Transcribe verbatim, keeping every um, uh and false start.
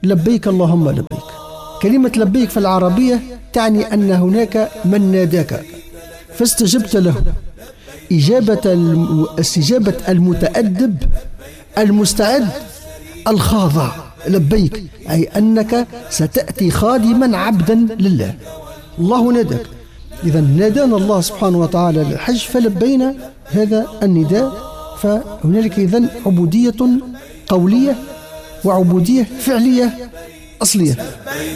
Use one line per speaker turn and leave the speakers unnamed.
لبيك اللهم لبيك. كلمة لبيك في العربية تعني أن هناك من ناداك فاستجبت له إجابة استجابة المتأدب المستعد الخاضع. لبيك أي أنك ستأتي خادما عبدا لله. الله ناداك، إذا نادانا الله سبحانه وتعالى للحج فلبينا هذا النداء. فهنالك إذن عبودية قولية وعبودية فعلية أصلية.